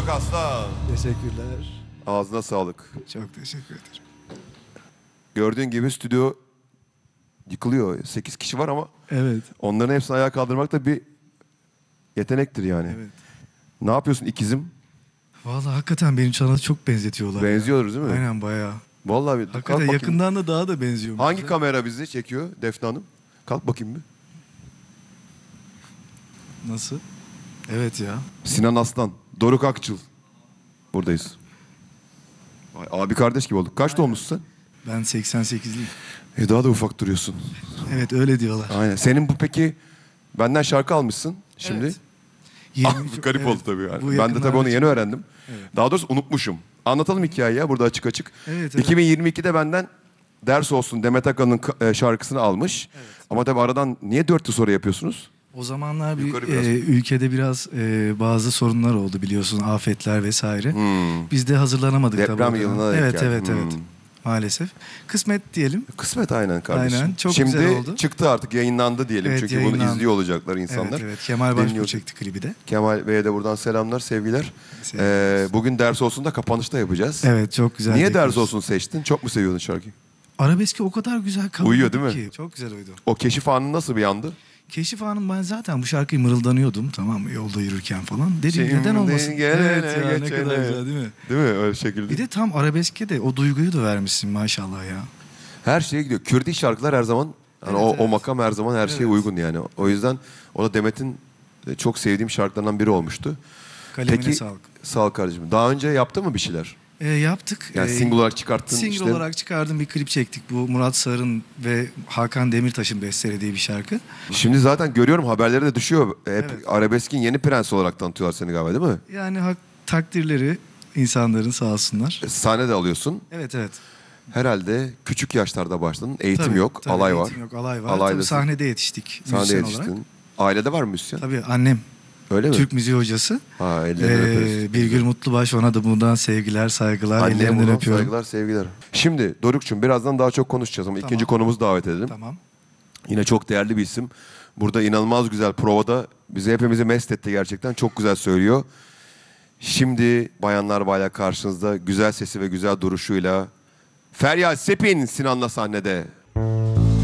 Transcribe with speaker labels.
Speaker 1: Doruk Aslan.
Speaker 2: Teşekkürler.
Speaker 1: Ağzına sağlık.
Speaker 2: Çok teşekkür ederim.
Speaker 1: Gördüğün gibi stüdyo yıkılıyor. 8 kişi var ama
Speaker 2: Evet.
Speaker 1: onların hepsini ayağa kaldırmak da bir yetenektir yani.
Speaker 2: Evet.
Speaker 1: Ne yapıyorsun ikizim?
Speaker 2: Vallahi hakikaten benim çana çok benzetiyorlar.
Speaker 1: Benziyoruz değil mi?
Speaker 2: Aynen bayağı.
Speaker 1: Vallahi bir kalk
Speaker 2: Hakikaten
Speaker 1: bakayım.
Speaker 2: yakından da daha da benziyor.
Speaker 1: Hangi kamera bizi çekiyor Defne Hanım? Kalk bakayım bir.
Speaker 2: Nasıl? Evet ya.
Speaker 1: Sinan Aslan, Doruk Akçıl. Buradayız. Vay, abi kardeş gibi olduk. Kaç doğmuşsun sen?
Speaker 2: Ben 88'liyim.
Speaker 1: Daha da ufak duruyorsun.
Speaker 2: Evet öyle diyorlar.
Speaker 1: Aynen. Senin bu peki benden şarkı almışsın şimdi.
Speaker 2: Evet.
Speaker 1: Garip oldu tabii. Yani.
Speaker 2: Bu
Speaker 1: Ben de tabii
Speaker 2: yakınlarda
Speaker 1: onu yeni
Speaker 2: çok-
Speaker 1: öğrendim.
Speaker 2: Evet.
Speaker 1: Daha doğrusu unutmuşum. Anlatalım hikayeyi ya burada açık açık.
Speaker 2: Evet, evet.
Speaker 1: 2022'de benden Ders Olsun Demet Akalın'ın şarkısını almış. Ama tabii aradan niye 4 yıl sonra yapıyorsunuz?
Speaker 2: O zamanlar
Speaker 1: Yukarı biraz.
Speaker 2: ülkede biraz bazı sorunlar oldu biliyorsun, afetler vesaire. Biz de hazırlanamadık
Speaker 1: Deprem
Speaker 2: tabii.
Speaker 1: yılına denk
Speaker 2: Evet
Speaker 1: geldi.
Speaker 2: evet evet. Maalesef. Kısmet diyelim.
Speaker 1: Kısmet aynen kardeşim.
Speaker 2: Aynen, çok
Speaker 1: Şimdi
Speaker 2: güzel oldu.
Speaker 1: çıktı artık yayınlandı diyelim.
Speaker 2: Evet,
Speaker 1: Çünkü bunu
Speaker 2: yayınlandı.
Speaker 1: izliyor olacaklar insanlar.
Speaker 2: Evet evet. Kemal Başbuğ
Speaker 1: Dinliyor.
Speaker 2: çekti klibi de.
Speaker 1: Kemal Bey'e de buradan selamlar, sevgiler.
Speaker 2: Sevgiler.
Speaker 1: Bugün Ders Olsun da kapanışta yapacağız.
Speaker 2: Evet çok güzel.
Speaker 1: Niye
Speaker 2: bekliyoruz.
Speaker 1: Ders Olsun seçtin? Çok mu seviyordun şarkıyı?
Speaker 2: Arabeski o kadar güzel kabul
Speaker 1: Uyuyor
Speaker 2: ettik
Speaker 1: değil mi?
Speaker 2: ki. Çok güzel uydu.
Speaker 1: O keşif anı nasıl bir yandı?
Speaker 2: Keşif Hanım, ben zaten bu şarkıyı mırıldanıyordum, tamam mı, yolda yürürken falan. Dedim
Speaker 1: Şimdi
Speaker 2: neden olmasın?
Speaker 1: gelene
Speaker 2: Evet ya, ne
Speaker 1: geçene.
Speaker 2: kadar güzel değil mi?
Speaker 1: Değil mi öyle şekilde?
Speaker 2: Bir de tam arabeske de o duyguyu da vermişsin maşallah ya.
Speaker 1: Her şeye gidiyor. Kürdi şarkılar her zaman, hani
Speaker 2: Evet,
Speaker 1: o
Speaker 2: evet.
Speaker 1: makam her zaman her şeye
Speaker 2: Evet.
Speaker 1: uygun yani. O yüzden o da Demet'in çok sevdiğim şarkılarından biri olmuştu.
Speaker 2: Kalemine
Speaker 1: Peki,
Speaker 2: sağlık.
Speaker 1: sağ ol kardeşim. Daha önce yaptın mı bir şeyler?
Speaker 2: Yaptık.
Speaker 1: Yani single olarak çıkarttın
Speaker 2: Single
Speaker 1: işte.
Speaker 2: olarak çıkardım, bir klip çektik. Bu Murat Sarın ve Hakan Demirtaş'ın bestelediği bir şarkı.
Speaker 1: Şimdi zaten görüyorum haberleri de düşüyor. Hep
Speaker 2: Evet.
Speaker 1: arabeskin yeni prensi olarak tanıtıyorlar seni galiba değil mi?
Speaker 2: Yani takdirleri insanların sağ olsunlar.
Speaker 1: Sahne de alıyorsun.
Speaker 2: Evet evet.
Speaker 1: Herhalde küçük yaşlarda başladın. Eğitim
Speaker 2: Tabii,
Speaker 1: yok,
Speaker 2: tabii,
Speaker 1: alay
Speaker 2: eğitim
Speaker 1: var.
Speaker 2: yok, alay var.
Speaker 1: Alaydasın.
Speaker 2: Tabii sahnede yetiştik.
Speaker 1: Sahnede
Speaker 2: müzisyen
Speaker 1: yetiştin.
Speaker 2: olarak.
Speaker 1: Ailede var mı müzisyen?
Speaker 2: Tabii annem.
Speaker 1: Öyle mi?
Speaker 2: Türk müziği hocası.
Speaker 1: Ha, ellerinden öperiz.
Speaker 2: Birgül Mutlubaş, ona da buradan sevgiler, saygılar,
Speaker 1: Anneye
Speaker 2: ellerinden
Speaker 1: buradan
Speaker 2: öpüyorum.
Speaker 1: saygılar, sevgiler. Şimdi Doruk'cum birazdan daha çok konuşacağız ama
Speaker 2: Tamam.
Speaker 1: ikinci konumuzu davet edelim.
Speaker 2: Tamam.
Speaker 1: Yine çok değerli bir isim. Burada inanılmaz güzel provada bizi hepimizi mest etti gerçekten. Çok güzel söylüyor. Şimdi bayanlar baylar karşınızda güzel sesi ve güzel duruşuyla Feryal Sepin Sinan'la sahnede.